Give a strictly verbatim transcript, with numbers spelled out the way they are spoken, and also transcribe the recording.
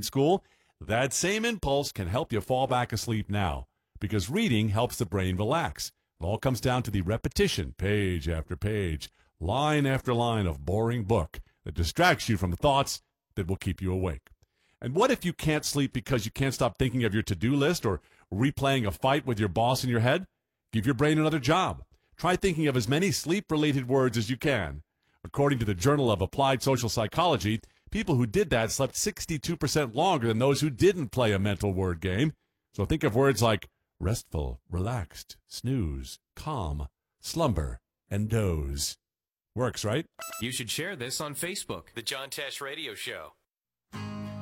in school, that same impulse can help you fall back asleep now, because reading helps the brain relax. It all comes down to the repetition, page after page, line after line of boring book that distracts you from the thoughts that will keep you awake. And what if you can't sleep because you can't stop thinking of your to-do list or replaying a fight with your boss in your head? Give your brain another job. Try thinking of as many sleep-related words as you can. According to the Journal of Applied Social Psychology, people who did that slept sixty-two percent longer than those who didn't play a mental word game. So think of words like restful, relaxed, snooze, calm, slumber, and doze. Works, right? You should share this on Facebook. The John Tesh Radio Show.